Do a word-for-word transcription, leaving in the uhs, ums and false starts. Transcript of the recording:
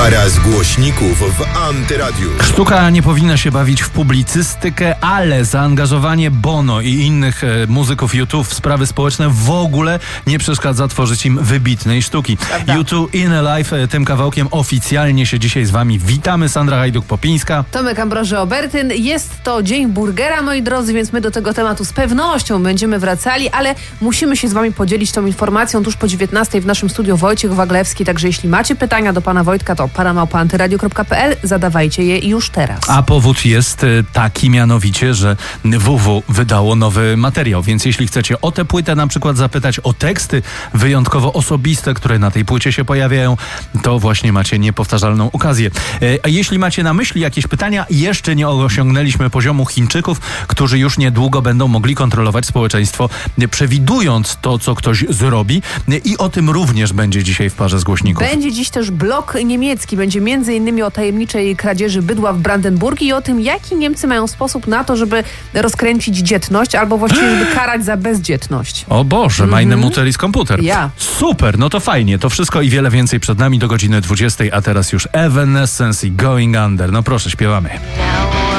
Para z głośników w Antyradiu. Sztuka nie powinna się bawić w publicystykę, ale zaangażowanie Bono i innych e, muzyków U dwa w sprawy społeczne w ogóle nie przeszkadza tworzyć im wybitnej sztuki. U dwa In Alive e, tym kawałkiem oficjalnie się dzisiaj z wami witamy. Sandra Hajduk-Popińska. Tomek Ambroży-Obertyn. Jest to Dzień Burgera, moi drodzy, więc my do tego tematu z pewnością będziemy wracali, ale musimy się z wami podzielić tą informacją tuż po dziewiętnastej w naszym studiu Wojciech Waglewski, także jeśli macie pytania do pana Wojtka, to paramałpa antyradio kropka pe el, zadawajcie je już teraz. A powód jest taki mianowicie, że W W wydało nowy materiał, więc jeśli chcecie o tę płytę na przykład zapytać, o teksty wyjątkowo osobiste, które na tej płycie się pojawiają, to właśnie macie niepowtarzalną okazję. A jeśli macie na myśli jakieś pytania, jeszcze nie osiągnęliśmy poziomu Chińczyków, którzy już niedługo będą mogli kontrolować społeczeństwo, przewidując to, co ktoś zrobi, i o tym również będzie dzisiaj w Parze z głośników. Będzie dziś też blok niemiecki, będzie między innymi o tajemniczej kradzieży bydła w Brandenburgii i o tym, jaki Niemcy mają sposób na to, żeby rozkręcić dzietność, albo właściwie, żeby karać za bezdzietność. O Boże, mm-hmm. Meine Mutter ist Computer. Ja. Super, no to fajnie. To wszystko i wiele więcej przed nami do godziny dwudziestej, a teraz już Evanescence i Going Under. No proszę, śpiewamy.